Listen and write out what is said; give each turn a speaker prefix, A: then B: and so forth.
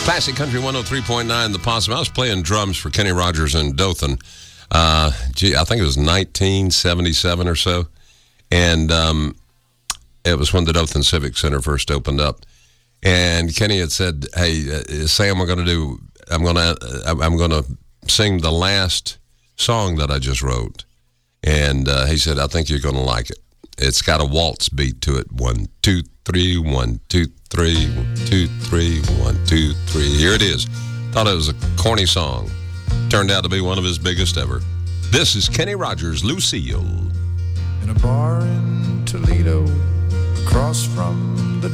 A: Classic Country 103.9, The Possum. I was playing drums for Kenny Rogers in Dothan. I think it was 1977 or so. And it was when the Dothan Civic Center first opened up. And Kenny had said, "Hey, Sam, I'm going to sing the last song that I just wrote." And he said, "I think you're going to like it. It's got a waltz beat to it. 1, 2, 3, 1, 2, 3, 1, 2, 3, 1, 2, 3. Here it is. Thought it was a corny song. Turned out to be one of his biggest ever. This is Kenny Rogers, Lucille.
B: In a bar in Toledo, across from